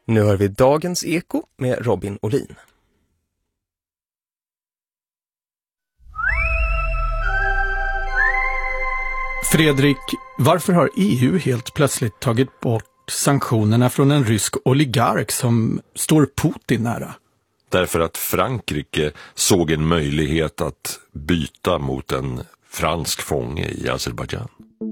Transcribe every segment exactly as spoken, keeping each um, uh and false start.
Nu hör vi dagens Eko med Robin Olin. Fredrik, varför har E U helt plötsligt tagit bort sanktionerna från en rysk oligark som står Putin nära? Därför att Frankrike såg en möjlighet att byta mot en fransk fånge i Azerbaijan.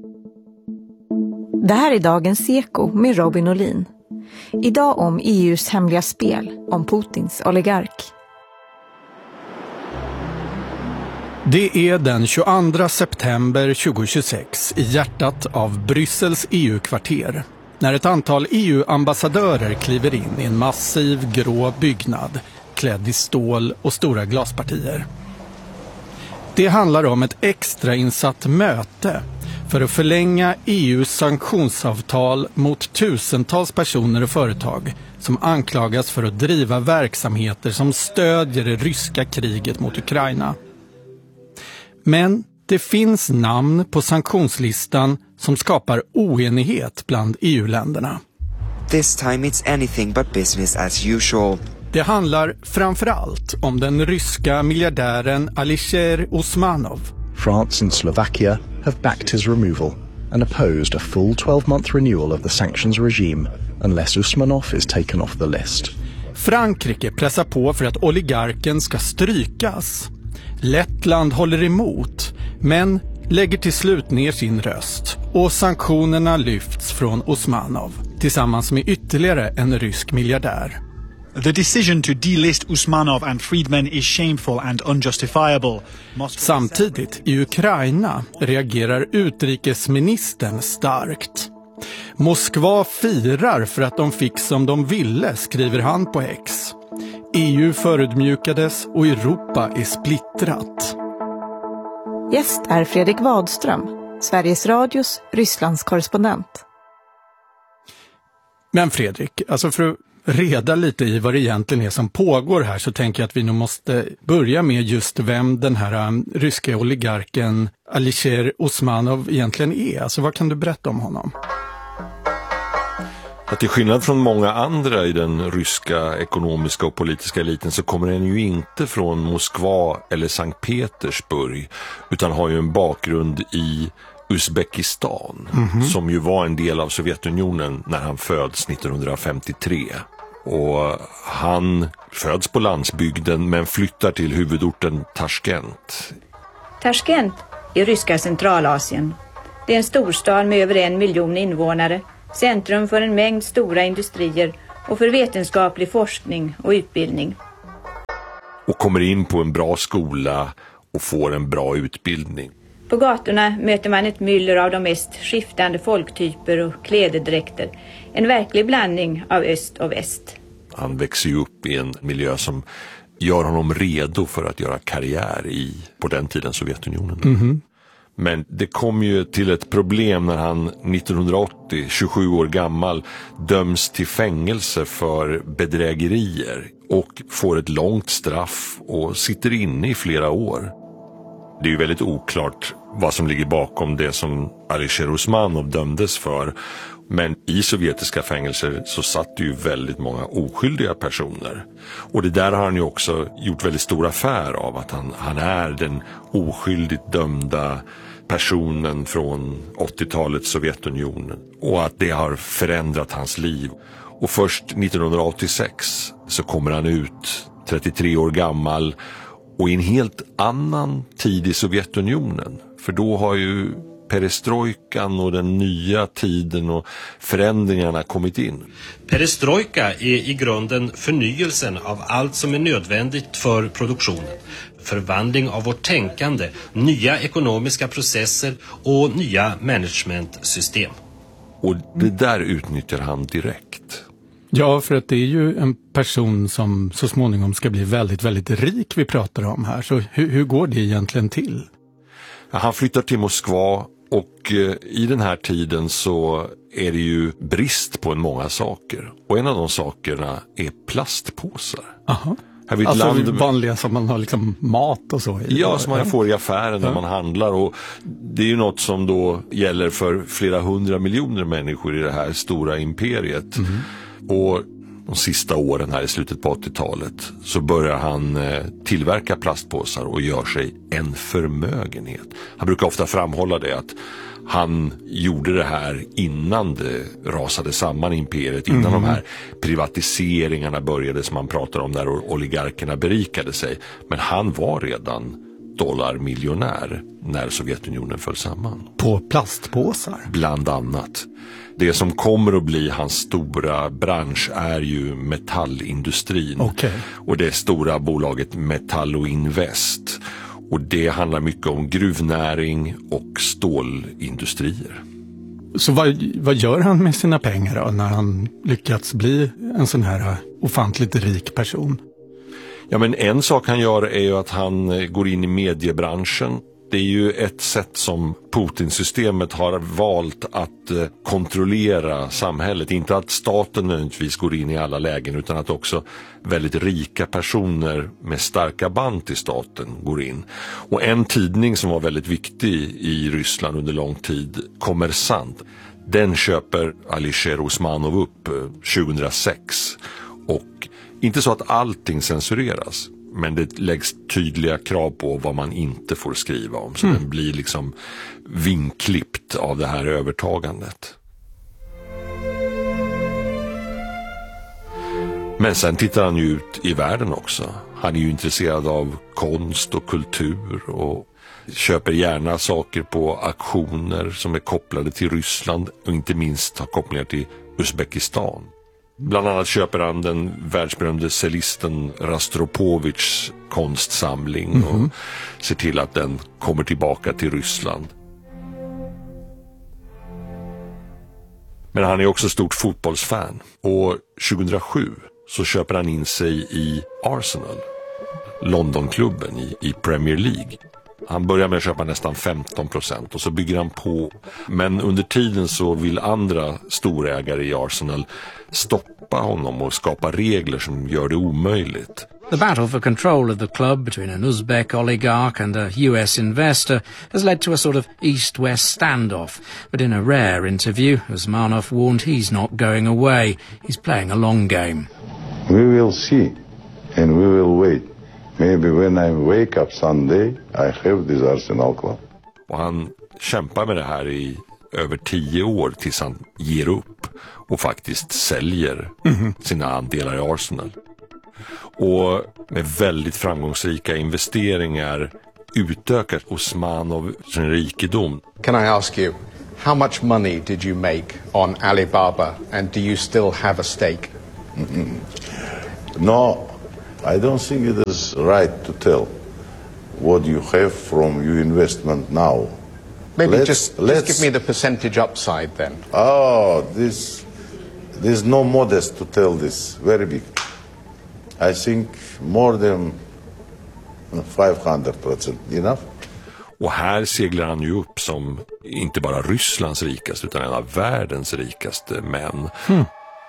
Det här är dagens Eko med Robin Olin. Idag om E U:s hemliga spel om Putins oligark. Det är den tjugoandra september tjugohundratjugosex i hjärtat av Bryssels E U-kvarter när ett antal E U-ambassadörer kliver in i en massiv grå byggnad klädd i stål och stora glaspartier. Det handlar om ett extrainsatt möte för att förlänga E U:s sanktionsavtal mot tusentals personer och företag som anklagas för att driva verksamheter som stödjer det ryska kriget mot Ukraina. Men det finns namn på sanktionslistan som skapar oenighet bland E U-länderna. This time it's anything but business as usual. Det handlar framförallt om den ryska miljardären Alisher Usmanov. France and Slovakia have backed his removal and opposed a full twelve-month renewal of the sanctions regime unless Usmanov is taken off the list. Frankrike pressar på för att oligarken ska strykas. Lettland håller emot, men lägger till slut ner sin röst och sanktionerna lyfts från Usmanov tillsammans med ytterligare en rysk miljardär. The decision to delist Usmanov and Friedman is shameful and unjustifiable. Samtidigt i Ukraina reagerar utrikesministern starkt. Moskva firar för att de fick som de ville, skriver han på X. E U förödmjukades och Europa är splittrat. Gäst är Fredrik Wadström, Sveriges Radios Rysslands korrespondent. Men Fredrik, alltså för att reda lite i vad det egentligen är som pågår här så tänker jag att vi nog måste börja med just vem den här um, ryska oligarken Alisher Usmanov egentligen är. Alltså vad kan du berätta om honom? Att till skillnad från många andra i den ryska ekonomiska och politiska eliten så kommer den ju inte från Moskva eller Sankt Petersburg utan har ju en bakgrund i Uzbekistan mm-hmm. som ju var en del av Sovjetunionen när han föds nittonhundrafemtiotre. Och han föds på landsbygden men flyttar till huvudorten Tashkent. Tashkent i ryska Centralasien. Det är en storstad med över en miljon invånare, centrum för en mängd stora industrier och för vetenskaplig forskning och utbildning. Och kommer in på en bra skola och får en bra utbildning. På gatorna möter man ett myller av de mest skiftande folktyper och klädedräkter. En verklig blandning av öst och väst. Han växer ju upp i en miljö som gör honom redo för att göra karriär i, på den tiden, Sovjetunionen. Mm-hmm. Men det kom ju till ett problem när han nittonhundraåttio, tjugosju år gammal, döms till fängelse för bedrägerier och får ett långt straff och sitter inne i flera år. Det är ju väldigt oklart vad som ligger bakom det som Alisher Usmanov dömdes för. Men i sovjetiska fängelser så satt ju väldigt många oskyldiga personer. Och det där har han ju också gjort väldigt stor affär av, att han, han är den oskyldigt dömda personen från åttiotalets Sovjetunionen. Och att det har förändrat hans liv. Och först nittonhundraåttiosex så kommer han ut, trettiotre år gammal, och i en helt annan tid i Sovjetunionen. För då har ju perestrojkan och den nya tiden och förändringarna kommit in. Perestrojka är i grunden förnyelsen av allt som är nödvändigt för produktionen. Förvandling av vårt tänkande, nya ekonomiska processer och nya managementsystem. Och det där utnyttjar han direkt. Ja, för att det är ju en person som så småningom ska bli väldigt, väldigt rik vi pratar om här. Så hur, hur går det egentligen till? Ja, han flyttar till Moskva och eh, i den här tiden så är det ju brist på en många saker. Och en av de sakerna är plastpåsar. Aha. Alltså land... vanliga som man har liksom mat och så. Ja, som man får i affären när ja. man handlar. Och det är ju något som då gäller för flera hundra miljoner människor i det här stora imperiet. Mm. Och de sista åren här i slutet på åttiotalet så börjar han eh, tillverka plastpåsar och gör sig en förmögenhet. Han brukar ofta framhålla det att han gjorde det här innan det rasade samman imperiet, innan mm. de här privatiseringarna började som man pratar om där oligarkerna berikade sig. Men han var redan dollarmiljonär när Sovjetunionen föll samman. På plastpåsar? Bland annat. Det som kommer att bli hans stora bransch är ju metallindustrin. Okay. Och det stora bolaget Metallo Invest. Och det handlar mycket om gruvnäring och stålindustrier. Så vad, vad gör han med sina pengar då när han lyckats bli en sån här ofantligt rik person? Ja, men en sak han gör är ju att han går in i mediebranschen. Det är ju ett sätt som Putin-systemet har valt att eh, kontrollera samhället. Inte att staten nödvändigtvis går in i alla lägen utan att också väldigt rika personer med starka band till staten går in. Och en tidning som var väldigt viktig i Ryssland under lång tid, Kommersant, den köper Alisher Usmanov upp eh, tjugohundrasex. Och inte så att allting censureras. Men det läggs tydliga krav på vad man inte får skriva om. Så mm. den blir liksom vinklippt av det här övertagandet. Men sen tittar han ju ut i världen också. Han är ju intresserad av konst och kultur och köper gärna saker på auktioner som är kopplade till Ryssland och inte minst har kopplingar till Uzbekistan. Bland annat köper han den världsberömde cellisten Rostropovich konstsamling mm-hmm. och ser till att den kommer tillbaka till Ryssland. Men han är också stort fotbollsfan och tjugohundrasju så köper han in sig i Arsenal, Londonklubben i, i Premier League. Han börjar med att köpa nästan femton procent och så bygger han på. Men under tiden så vill andra storägare i Arsenal stoppa honom och skapa regler som gör det omöjligt. The battle for control of the club between an Uzbek oligarch and a U S investor has led to a sort of east-west standoff. But in a rare interview, Usmanov warned he's not going away. He's playing a long game. We will see and we will wait. Maybe when I wake up Sunday, I have this Arsenal club. Och han kämpar med det här i över tio år tills han ger upp och faktiskt säljer mm-hmm. sina andelar i Arsenal. Och med väldigt framgångsrika investeringar utökar Usmanov sin rikedom. Can I ask you, how much money did you make on Alibaba and do you still have a stake? Mm-hmm. No. I don't think it is right to tell what you have from your investment now. Maybe let's, just, let's just give me the percentage upside then. Oh, this, there's no modest to tell this. Very big. I think more than five hundred percent. Enough? Och här seglar han ju upp som inte bara Rysslands rikaste utan en av världens rikaste män. Hmm.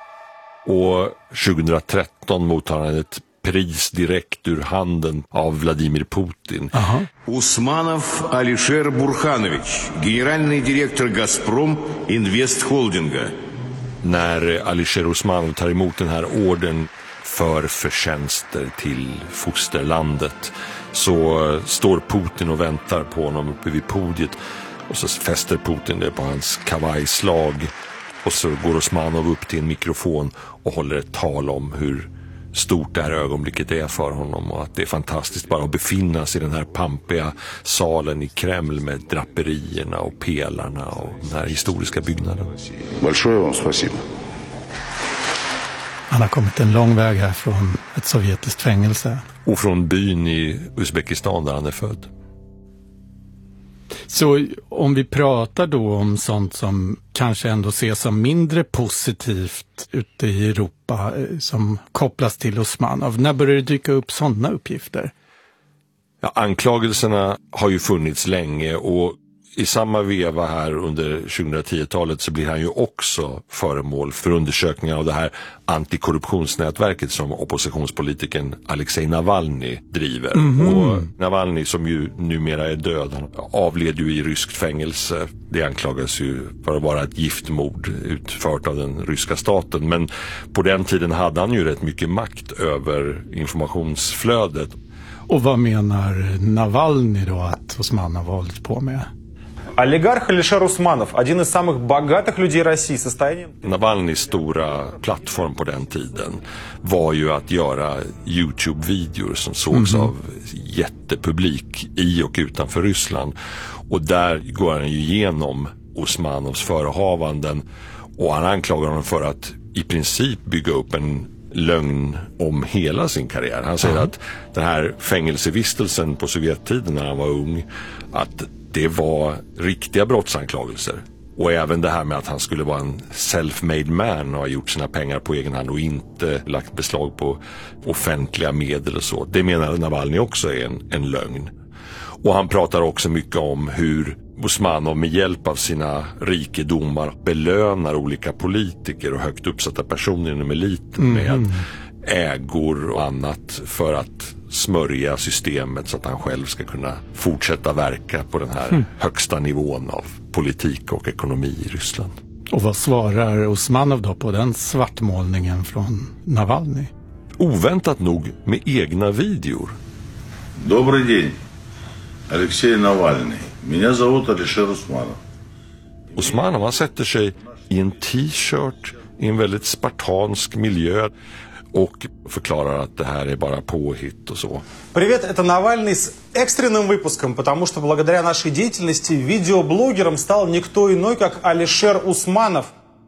Och tjugohundratretton mottar han ett pris direkt ur handen av Vladimir Putin. Aha. Usmanov Alisher Burhanovich, generalный direktor Gazprom Invest Holdinga. När Alisher Usmanov tar emot den här orden för förtjänster till fosterlandet så står Putin och väntar på honom uppe vid podiet och så fäster Putin det på hans kavajslag och så går Usmanov upp till en mikrofon och håller ett tal om hur stort det här ögonblicket är för honom och att det är fantastiskt bara att befinna sig i den här pampiga salen i Kreml med draperierna och pelarna och den här historiska byggnaden. Han har kommit en lång väg här från ett sovjetiskt fängelse. Och från byn i Uzbekistan där han är född. Så om vi pratar då om sånt som kanske ändå ses som mindre positivt ute i Europa som kopplas till Usmanov, när börjar det dyka upp sådana uppgifter? Ja, anklagelserna har ju funnits länge och i samma veva här under tjugohundratio-talet så blir han ju också föremål för undersökningar av det här antikorruptionsnätverket som oppositionspolitikern Alexej Navalny driver. Mm-hmm. Och Navalny, som ju numera är död, han avled ju i ryskt fängelse. Det anklagas ju för att vara ett giftmord utfört av den ryska staten. Men på den tiden hade han ju rätt mycket makt över informationsflödet. Och vad menar Navalny då att Osman har hållit på med? Олигарх Алишер Усманов, один из самых богатых людей России, состоянием... Navalnys stora plattform på den tiden var ju att göra YouTube-videor som sågs mm-hmm. av jättepublik i och utanför Ryssland. Och där går han ju igenom Usmanovs förehavanden och han anklagar honom för att i princip bygga upp en lögn om hela sin karriär. Han säger mm. att den här fängelsevistelsen på Sovjettiden när han var ung, att det var riktiga brottsanklagelser. Och även det här med att han skulle vara en self-made man och ha gjort sina pengar på egen hand och inte lagt beslag på offentliga medel och så. Det menar Navalny också är en, en lögn. Och han pratar också mycket om hur Usmanov med hjälp av sina rikedomar belönar olika politiker och högt uppsatta personer inom eliten mm. med att ägor och annat för att smörja systemet så att han själv ska kunna fortsätta verka på den här mm. högsta nivån av politik och ekonomi i Ryssland. Och vad svarar Usmanov då på den svartmålningen från Navalny? Oväntat nog med egna videor. Добрый день, Alexej Navalny. Меня зовут Алишер Усманов. Usmanov, han sätter sig i en t-shirt i en väldigt spartansk miljö och förklarar att det här är bara påhitt och så. Привет, это Навальный с экстренным выпуском, потому что благодаря нашей деятельности видеоблогером стал никто иной, как Алишер Усманов.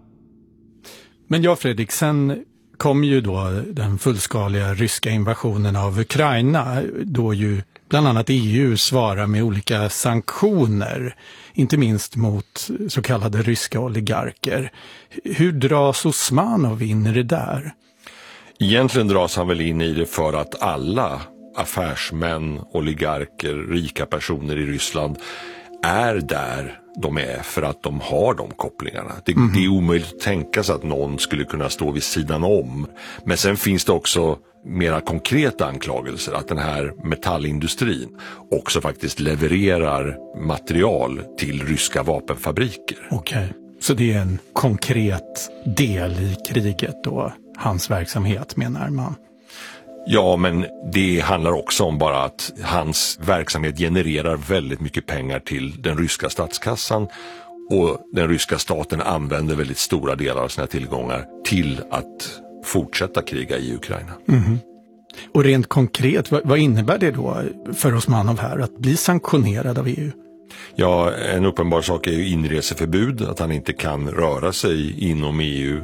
Men ja, Fredrik, sen kom ju då den fullskaliga ryska invasionen av Ukraina, då ju bland annat E U svarar med olika sanktioner, inte minst mot så kallade ryska oligarker. Hur dras Usmanov in i det där? Egentligen dras han väl in i det för att alla affärsmän, oligarker, rika personer i Ryssland är där de är för att de har de kopplingarna. Det, mm. det är omöjligt att tänka sig att någon skulle kunna stå vid sidan om. Men sen finns det också mera konkreta anklagelser att den här metallindustrin också faktiskt levererar material till ryska vapenfabriker. Okej, okay. Så det är en konkret del i kriget då, hans verksamhet menar man? Ja, men det handlar också om bara att hans verksamhet genererar väldigt mycket pengar till den ryska statskassan och den ryska staten använder väldigt stora delar av sina tillgångar till att fortsätta kriga i Ukraina. Mm. Och rent konkret, vad, vad innebär det då för Usmanov här att bli sanktionerad av E U? Ja, en uppenbar sak är ju inreseförbud, att han inte kan röra sig inom E U.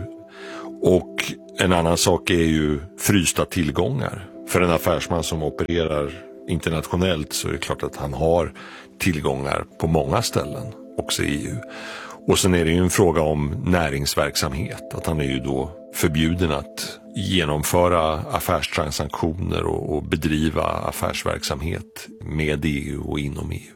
Och en annan sak är ju frysta tillgångar. För en affärsman som opererar internationellt så är det klart att han har tillgångar på många ställen, också i E U. Och sen är det ju en fråga om näringsverksamhet, att han är ju då förbjuden att genomföra affärstransaktioner och, och bedriva affärsverksamhet med E U och inom E U.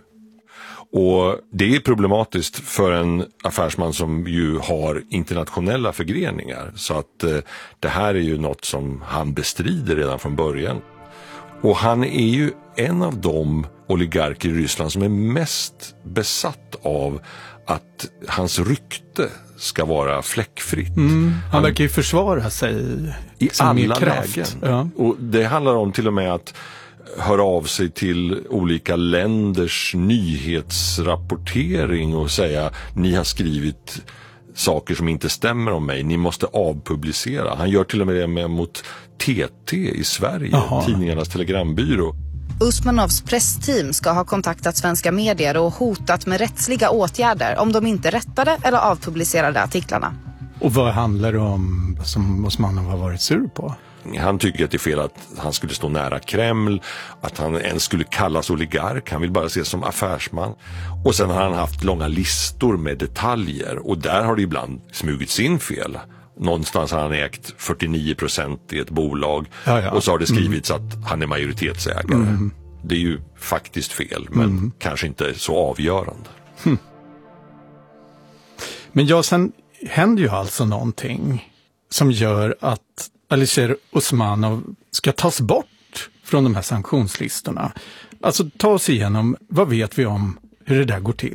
Och det är problematiskt för en affärsman som ju har internationella förgreningar, så att eh, det här är ju något som han bestrider redan från början. Och han är ju en av de oligarker i Ryssland som är mest besatt av att hans rykte ska vara fläckfritt. Mm, han, han verkar ju försvara sig i alla kraft. lägen. Ja. Och det handlar om till och med att höra av sig till olika länders nyhetsrapportering och säga: ni har skrivit saker som inte stämmer om mig, ni måste avpublicera. Han gör till och med det med mot T T i Sverige, Aha. tidningarnas telegrambyrå. Usmanovs pressteam ska ha kontaktat svenska medier och hotat med rättsliga åtgärder om de inte rättade eller avpublicerade artiklarna. Och vad handlar det om som Usmanov har varit sur på? Han tycker att det är fel att han skulle stå nära Kreml, att han ens skulle kallas oligark. Han vill bara ses som affärsman. Och sen har han haft långa listor med detaljer, och där har det ibland smugits in fel. Någonstans har han ägt fyrtionio procent i ett bolag, ja, ja. och så har det skrivits mm. att han är majoritetsägare. Mm. Det är ju faktiskt fel, men mm. kanske inte så avgörande. Hm. Men ja, sen händer ju alltså någonting som gör att Alisher Usmanov ska tas bort från de här sanktionslistorna. Alltså ta oss igenom, vad vet vi om hur det där går till?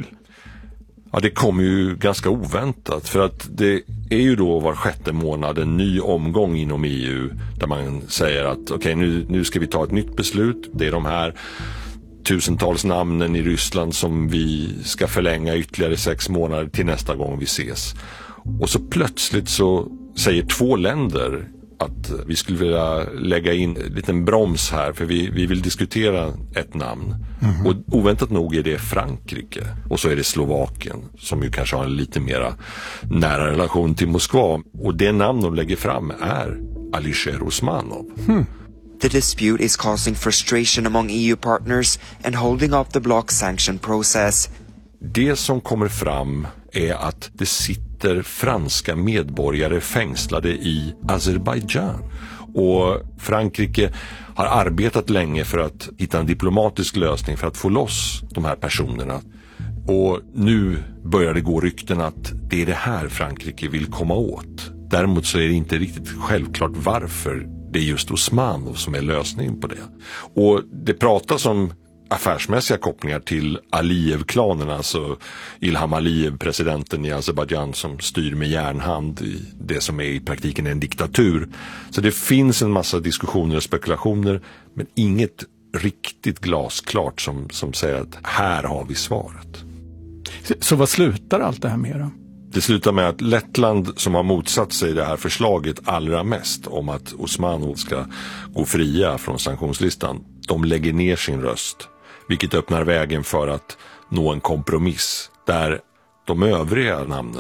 Ja, det kommer ju ganska oväntat, för att det är ju då var sjätte månad en ny omgång inom E U där man säger att okej, okay, nu, nu ska vi ta ett nytt beslut. Det är de här tusentals namnen i Ryssland som vi ska förlänga ytterligare sex månader till nästa gång vi ses. Och så plötsligt så säger två länder att vi skulle vilja lägga in en liten broms här, för vi, vi vill diskutera ett namn. Mm. Och oväntat nog är det Frankrike och så är det Slovakien som ju kanske har en lite mera nära relation till Moskva. Och det namn de lägger fram är Alisher Usmanov. Mm. The dispute is causing frustration among E U partners and holding up the bloc sanction process. Det som kommer fram är att det sitter franska medborgare fängslade i Azerbaijan. Och Frankrike har arbetat länge för att hitta en diplomatisk lösning för att få loss de här personerna. Och nu börjar det gå rykten att det är det här Frankrike vill komma åt. Däremot så är det inte riktigt självklart varför det är just Usmanov som är lösningen på det. Och det pratas om affärsmässiga kopplingar till Aliyev-klanen, alltså Ilham Aliyev, presidenten i Azerbaijan som styr med järnhand i det som är i praktiken en diktatur. Så det finns en massa diskussioner och spekulationer, men inget riktigt glasklart som, som säger att här har vi svaret. Så, så vad slutar allt det här med då? Det slutar med att Lettland, som har motsatt sig det här förslaget allra mest om att Usmanov ska gå fria från sanktionslistan, de lägger ner sin röst, vilket öppnar vägen för att nå en kompromiss där de övriga namnen,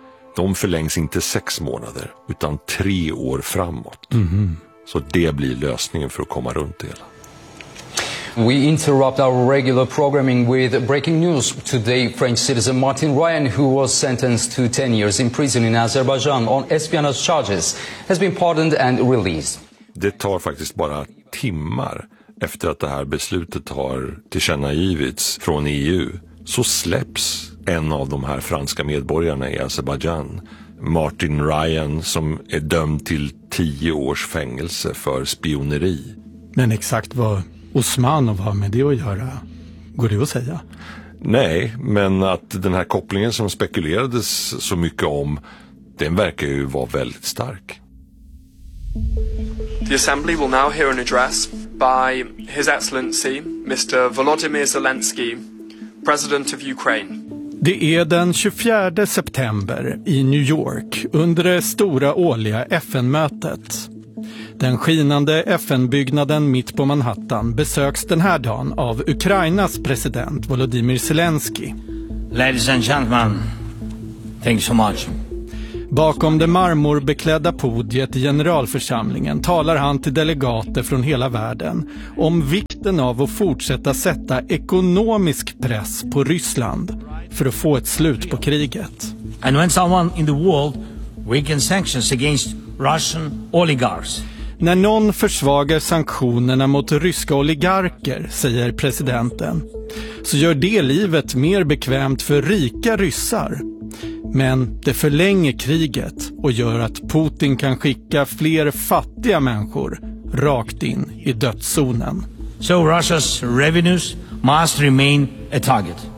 de förlängs inte sex månader utan tre år framåt. Mm. Så det blir lösningen för att komma runt det hela. We interrupt our regular programming with breaking news. Today, French citizen Martin Ryan, who was sentenced to ten years in prison in Azerbaijan on espionage charges, has been pardoned and released. Det tar faktiskt bara timmar efter att det här beslutet har tillkännagivits från E U, så släpps en av de här franska medborgarna i Azerbaijan, Martin Ryan, som är dömd till tio års fängelse för spioneri. Men exakt vad Usmanov har med det att göra, går det att säga? Nej, men att den här kopplingen som spekulerades så mycket om, den verkar ju vara väldigt stark. The Assembly will now hear an address by His Excellency mister Volodymyr Zelensky, President of Ukraine. Det är den tjugofjärde september i New York under det stora årliga F N-mötet. Den skinande F N-byggnaden mitt på Manhattan besöks den här dagen av Ukrainas president Volodymyr Zelensky. Ladies and gentlemen, thank you so much. Bakom det marmorbeklädda podiet i generalförsamlingen talar han till delegater från hela världen om vikten av att fortsätta sätta ekonomisk press på Ryssland för att få ett slut på kriget. And when someone in the world weakens sanctions against Russian oligarchs. När någon försvagar sanktionerna mot ryska oligarker, säger presidenten, så gör det livet mer bekvämt för rika ryssar. Men det förlänger kriget och gör att Putin kan skicka fler fattiga människor rakt in i dödszonen. So Russia's revenues must remain a target.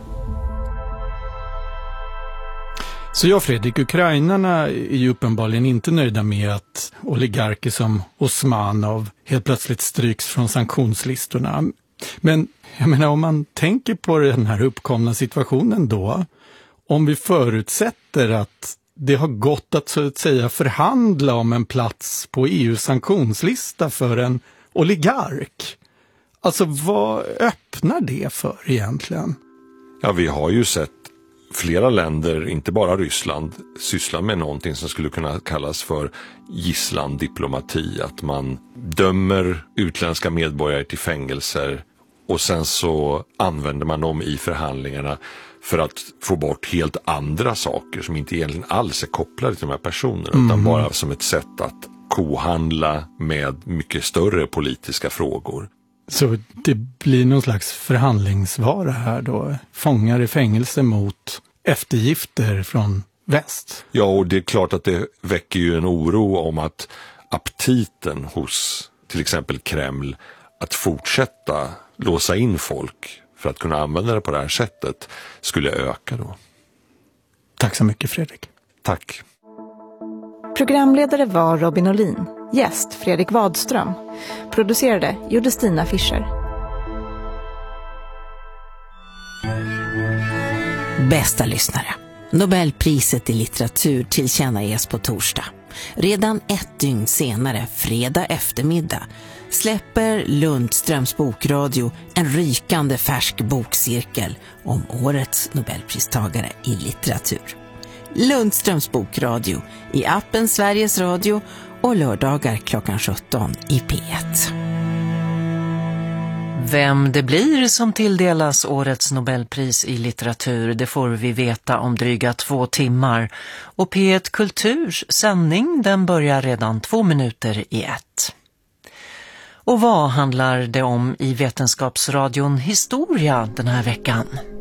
Så jag, Fredrik, ukrainarna är ju uppenbarligen inte nöjda med att oligarker som Usmanov helt plötsligt stryks från sanktionslistorna. Men jag menar, om man tänker på den här uppkomna situationen då, om vi förutsätter att det har gått att så att säga förhandla om en plats på E U:s sanktionslista för en oligark. Alltså vad öppnar det för egentligen? Ja, vi har ju sett flera länder, inte bara Ryssland, sysslar med någonting som skulle kunna kallas för gisslandiplomati. Att man dömer utländska medborgare till fängelser och sen så använder man dem i förhandlingarna för att få bort helt andra saker som inte egentligen alls är kopplade till de här personerna, mm. utan bara som ett sätt att kohandla med mycket större politiska frågor. Så det blir någon slags förhandlingsvara här då? Fångar i fängelse mot eftergifter från väst? Ja, och det är klart att det väcker ju en oro om att aptiten hos till exempel Kreml att fortsätta låsa in folk för att kunna använda det på det här sättet skulle öka då. Tack så mycket, Fredrik. Tack. Programledare var Robin Olin. Gäst Fredrik Wadström. Producerade gjorde Stina Fischer. Bästa lyssnare. Nobelpriset i litteratur tillkännages på torsdag. Redan ett dygn senare, fredag eftermiddag, släpper Lundströms bokradio en rykande färsk bokcirkel om årets Nobelpristagare i litteratur. Lundströms bokradio i appen Sveriges Radio och lördagar klockan sjutton i P ett. Vem det blir som tilldelas årets Nobelpris i litteratur, det får vi veta om dryga två timmar. Och P ett Kulturs sändning, den börjar redan två minuter i ett. Och vad handlar det om i Vetenskapsradion Historia den här veckan?